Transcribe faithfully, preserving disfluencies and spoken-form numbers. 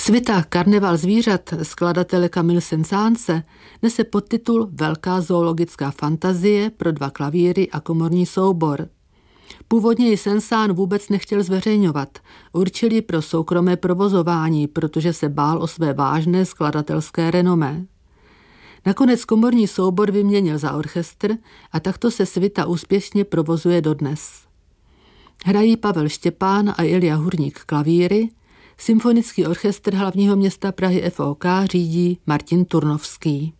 Svita Karneval zvířat skladatele Camille Saint-Saënse nese podtitul Velká zoologická fantazie pro dva klavíry a komorní soubor. Původně ji Saint-Saëns vůbec nechtěl zveřejňovat, určil ji pro soukromé provozování, protože se bál o své vážné skladatelské renomé. Nakonec komorní soubor vyměnil za orchestr a takto se svita úspěšně provozuje dodnes. Hrají Pavel Štěpán a Ilja Hurník klavíry, symfonický orchestr hlavního města Prahy F O K řídí Martin Turnovský.